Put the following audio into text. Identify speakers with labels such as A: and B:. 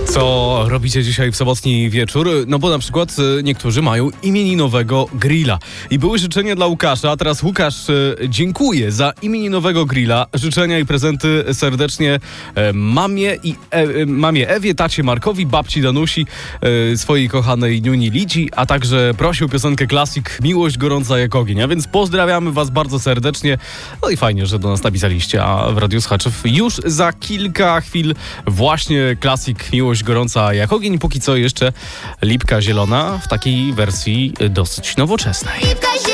A: Co robicie dzisiaj w sobotni wieczór? No bo na przykład niektórzy mają imieninowego grilla. I były życzenia dla Łukasza, a teraz Łukasz dziękuję za imieninowego grilla. Życzenia i prezenty serdecznie mamie Ewie, tacie Markowi, babci Danusi, swojej kochanej niuni Lidzi, a także prosił piosenkę klasik Miłość gorąca jak ogień. A więc pozdrawiamy was bardzo serdecznie. No i fajnie, że do nas napisaliście, a w Radiu Słuchaczów już za kilka chwil właśnie klasik Miłość gorąca jak ogień. Póki co jeszcze Lipka Zielona w takiej wersji dosyć nowoczesnej.